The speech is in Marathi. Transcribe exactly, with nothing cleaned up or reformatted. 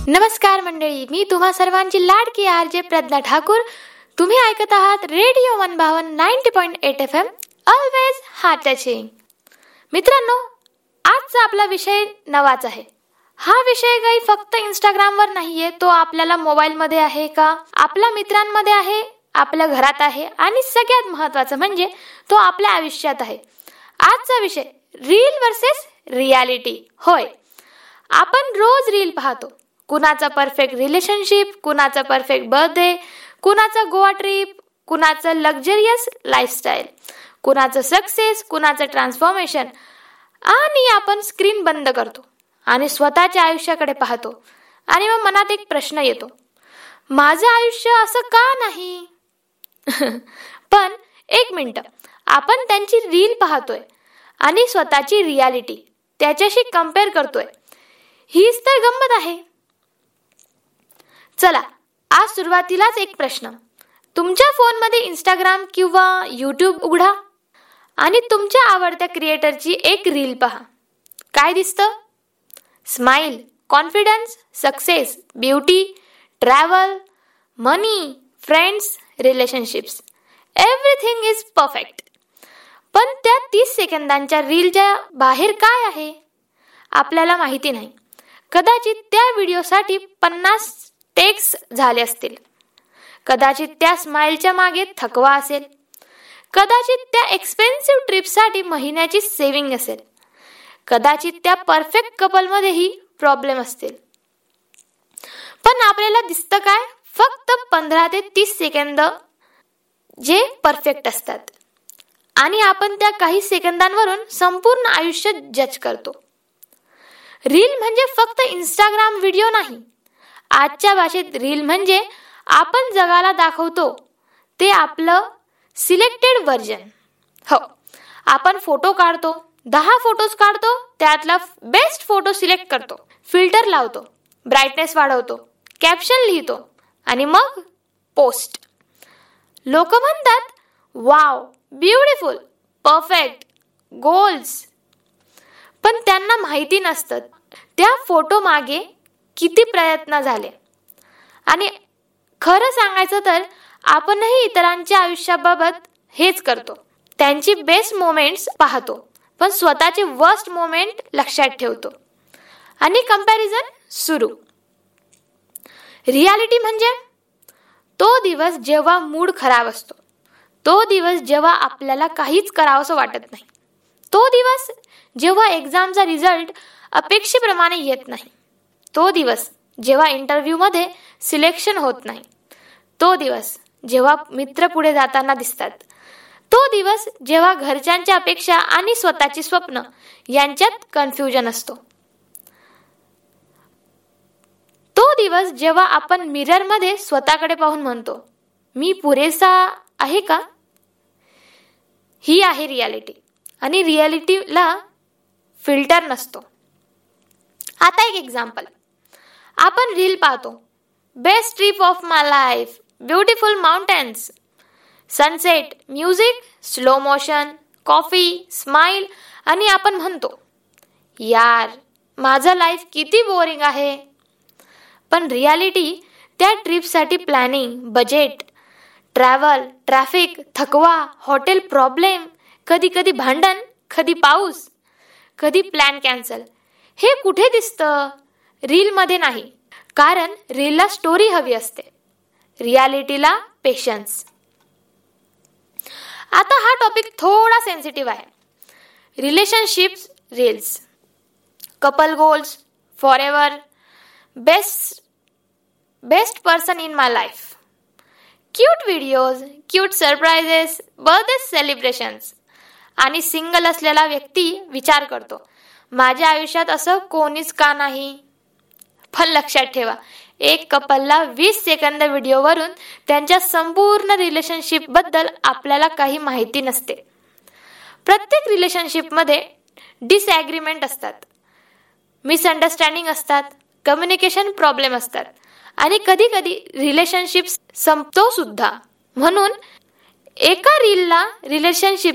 नमस्कार मंडळी, मी तुम्हा सर्वांची लाडकी आरजे प्रज्ञा ठाकूर. तुम्ही ऐकत आहात रेडिओ वन बावन ninety point eight F M, always heart touching. मित्रांनो, आजचा आपला विषय नवाच आहे. हा विषय काही फक्त इंस्टाग्रामवर नाहीये, तो आपल्याला मोबाईलमध्ये आहे का, आपल्या मित्रांमध्ये आहे, आपल्या घरात आहे आणि सगळ्यात महत्वाचं म्हणजे तो आपल्या आयुष्यात आहे. आजचा विषय रील वर्सेस रियालिटी. होय, आपण रोज रील पाहतो. कुणाचा परफेक्ट रिलेशनशिप, कुणाचा परफेक्ट बर्थडे, कुणाचा गोवा ट्रिप, कुणाचं लक्झरियस लाईफस्टाईल, कुणाचं सक्सेस, कुणाचं ट्रान्सफॉर्मेशन. आणि आपण स्क्रीन बंद करतो आणि स्वतःच्या आयुष्याकडे पाहतो आणि मग मनात एक प्रश्न येतो, माझं आयुष्य असं का नाही? पण एक मिनिट, आपण त्यांची रील पाहतोय आणि स्वतःची रियालिटी त्याच्याशी कम्पेअर करतोय. हीच तर गंमत आहे. चला, आज सुरुवातीलाच एक प्रश्न. तुमच्या फोनमध्ये इंस्टाग्राम किंवा यूट्यूब उघडा आणि तुमच्या आवडत्या क्रिएटरची एक रील पहा. काय दिसतं? Smile, confidence, success, beauty, travel, money, friends, relationships. Everything is perfect. पण त्या तीस सेकंदांच्या रीलच्या बाहेर काय आहे आपल्याला माहिती नाही. कदाचित त्या व्हिडिओसाठी पन्नास टेक्स झाले असतील. कदाचित त्या स्माइलच्या मागे थकवा असेल. कदाचित त्या एक्सपेन्सिव्ह ट्रिपसाठी महिन्याची सेव्हिंग असेल. कदाचित त्या परफेक्ट कपलमध्येही प्रॉब्लेम असतील. पण आपल्याला दिसतं काय? फक्त पंधरा ते तीस सेकंद जे परफेक्ट असतात आणि आपण त्या काही सेकंदांवरून संपूर्ण आयुष्य जज करतो. रील म्हणजे फक्त इंस्टाग्राम व्हिडिओ नाही. आजच्या भाषेत रील म्हणजे आपण जगाला दाखवतो ते आपलं सिलेक्टेड व्हर्जन. हो, आपण फोटो काढतो, दहा फोटोज काढतो, त्यातला बेस्ट फोटो सिलेक्ट करतो, फिल्टर लावतो, ब्राईटनेस वाढवतो, कॅप्शन लिहितो आणि मग पोस्ट. लोक म्हणतात, वाव, ब्युटिफुल, परफेक्ट, गोल्स. पण त्यांना माहिती नसतं त्या फोटो मागे किती प्रयत्न झाले. आणि खरं सांगायचं तर आपणही इतरांच्या आयुष्याबाबत हेच करतो. त्यांची बेस्ट मोमेंट्स पाहतो, पण स्वतःचे वर्स्ट मोमेंट लक्षात ठेवतो आणि कंपॅरिझन सुरू. रियालिटी म्हणजे तो दिवस जेव्हा मूड खराब असतो, तो दिवस जेव्हा आपल्याला काहीच करावंसं वाटत नाही, तो दिवस जेव्हा एक्झामचा रिझल्ट अपेक्षेप्रमाणे येत नाही, तो दिवस जेव्हा इंटरव्ह्यूमध्ये सिलेक्शन होत नाही, तो दिवस जेव्हा मित्र पुढे जाताना दिसतात, तो दिवस जेव्हा घरच्यांच्या अपेक्षा आणि स्वतःची स्वप्न यांच्यात कन्फ्युजन असतो, तो दिवस जेव्हा आपण मिररमध्ये स्वतःकडे पाहून म्हणतो, मी पुरेसा आहे का? ही आहे रियालिटी. आणि रियालिटीला फिल्टर नसतो. आता एक एक्झाम्पल. आपण रील पाहतो, best trip of my life, beautiful mountains, sunset, music, slow motion, coffee, smile, आणि आपण म्हणतो, यार, माझं लाईफ किती बोरिंग आहे. पण रियालिटी त्या ट्रिपसाठी प्लॅनिंग, बजेट, ट्रॅव्हल, ट्रॅफिक, थकवा, हॉटेल प्रॉब्लेम, कधी कधी भांडण, कधी पाऊस, कधी प्लॅन कॅन्सल. हे कुठे दिसतं? रीलमध्ये नाही. कारण रीलला स्टोरी हवी असते, रियालिटीला पेशन्स. आता हा टॉपिक थोडा सेन्सिटिव्ह आहे. Relationships reels, couple goals, for ever, best best person in my life, cute videos, cute surprises, birthday celebrations. आणि सिंगल असलेला व्यक्ती विचार करतो, माझ्या आयुष्यात असं कोणीच का नाही. पण लक्षात ठेवा, एक कपलला वीस सेकंद व्हिडिओवरून त्यांच्या संपूर्ण रिलेशनशिप बद्दल आपल्याला काही माहिती नसते. प्रत्येक रिलेशनशिपमध्ये डिसॲग्रीमेंट असतात, मिसअंडरस्टँडिंग असतात, कम्युनिकेशन प्रॉब्लेम असतात आणि कधी कधी रिलेशनशिप संपतो सुद्धा. म्हणून एका रीलला रिलेशनशिप